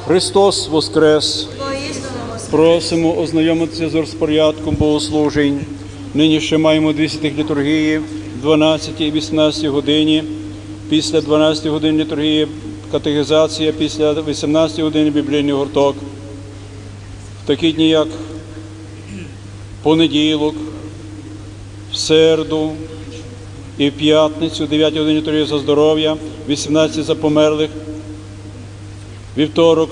Христос воскрес! Воістину воскрес! Просимо ознайомитися з розпорядком богослужень. Нині ще маємо 2 святих літургії в 12 і 18 годині. Після 12 годин літургії катехизація, після 18 години біблійний гурток. В такі дні, як понеділок, в середу і в п'ятницю, 9 годині літургія за здоров'я, 18 за померлих, вівторок,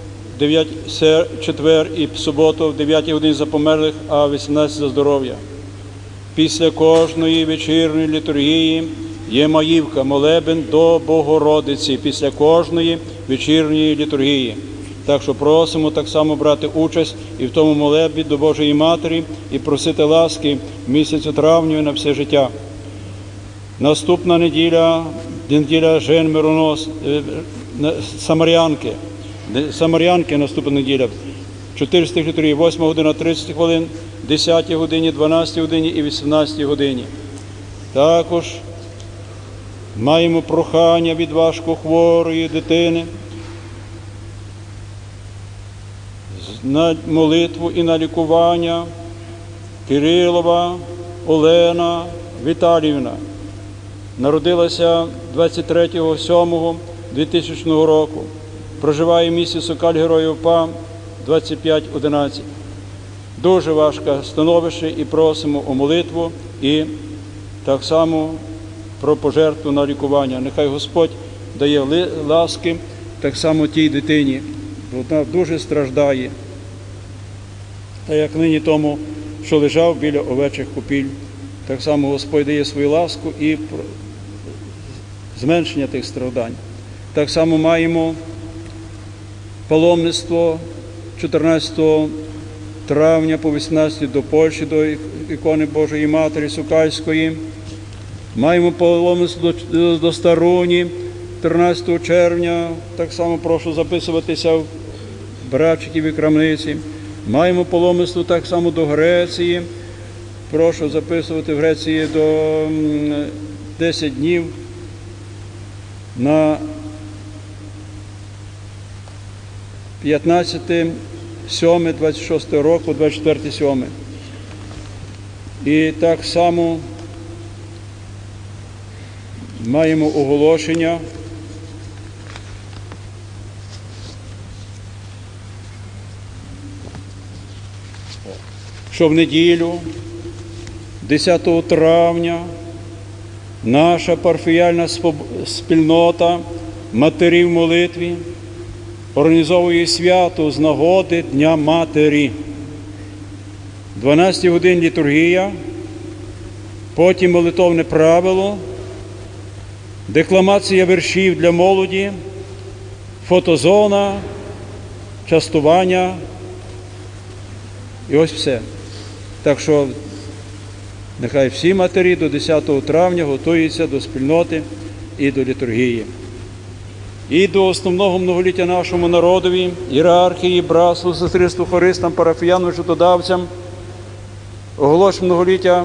четвер і суботу, в 9 годині за померлих, а 18 за здоров'я. Після кожної вечірньої літургії є маївка, молебен до Богородиці, після кожної вечірньої літургії. Так що просимо так само брати участь і в тому молебні до Божої Матері і просити ласки місяцю травню на все життя. Наступна неділя жен миронос, Самарянки наступна неділя. 400 літургій, 8 година 30 хвилин, 10 годині, 12 годині і 18 годині. Також маємо прохання від важкохворої дитини на молитву і на лікування. Кирилова Олена Віталіївна. Народилася 23.07.2000 року. Проживає в місті Сокаль, Героїв УПА, 2511. Дуже важке становище і просимо о молитву і так само про пожертву на лікування. Нехай Господь дає ласки так само тій дитині, бо вона дуже страждає. Та як нині тому, що лежав біля овечих купіль, так само Господь дає свою ласку і зменшення тих страждань. Так само маємо паломництво 14 травня по 18 до Польщі, до ікони Божої Матері Сокальської. Маємо паломництво до Старуні 13 червня, так само прошу записуватися в братчиків і крамниці. Маємо паломництво так само до Греції, прошу записувати в Греції до 10 днів на 15.07.26 року, 24.07. І так само маємо оголошення що в неділю, 10 травня, наша парафіяльна спільнота матерів в молитві організовує свято з нагоди Дня Матері. 12 годин літургія, потім молитовне правило, декламація віршів для молоді, фотозона, частування і ось все. Так що нехай всі матері до 10 травня готуються до спільноти і до літургії. І до основного многоліття нашому народові, ієрархії, братству, сестринству, хористам, парафіянам, житодавцям, оголошуємо многоліття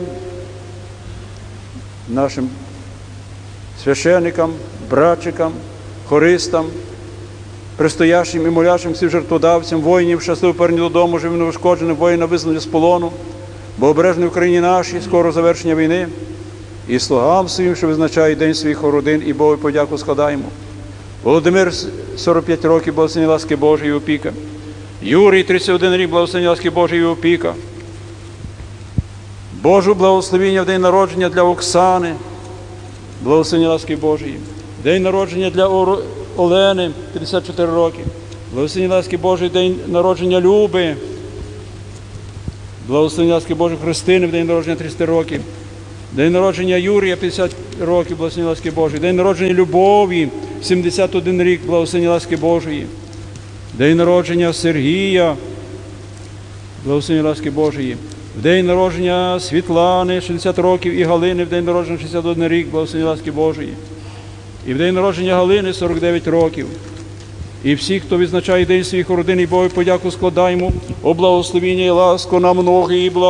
нашим священникам, братчикам, хористам, предстоящим і молящим всім жертводавцям, воїнів, щасливо повернення додому, живим неушкодженим, воїнам визволення з полону, бо обережний в Україні нашій, скоро завершення війни, і слугам своїм, що визначає день своїх родин, і Богу подяку складаємо. Володимир, 45 років, благословення ласки Божої опіка. Юрій, 31 рік, благословення ласки Божої опіка. Божу благословення в день народження для Оксани, благословення ласки Божої. День народження для Олени, 54 роки. Благословення ласки Божої, день народження Люби. Благословення ласки Божої Христини, в день народження 30 років. День народження Юрія, 50 років, благословення ласки Божої. День народження Любові, 71 рік, благословення ласки Божої. День народження Сергія, благословення ласки Божої. В день народження Світлани, 60 років, і Галини, в день народження 61 рік, благословення ласки Божої. І в день народження Галини, 49 років. І всі, хто відзначає день своїх родин, і Богу подяку складаємо, о благословіння і ласку на многі і благословіння.